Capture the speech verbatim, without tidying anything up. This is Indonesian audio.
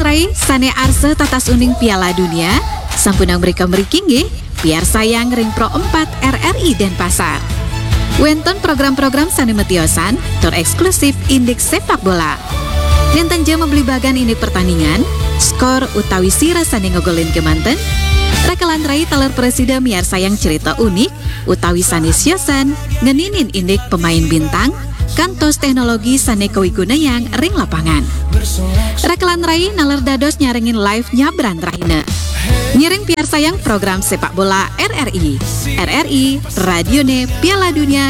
rai sane arse tatas uning Piala Dunia sampunang mereka merikingge biar sayang ring pro empat R R I Denpasar. Wenton program-program sane metiosan tor eksklusif indeks sepak bola. Nenten jam membeli bagan indeks pertandingan, skor utawi sira sane ngogolin kemanten. Rekalan rai taler presiden biar sayang cerita unik utawi sane siosan ngeninin indeks pemain bintang kantos teknologi sane kawiguna yang ring lapangan. Rekalan rai naler dados nyarengin live nyabran rahina. Nyiring biar sayang program sepak bola R R I. R R I, Radione Piala Dunia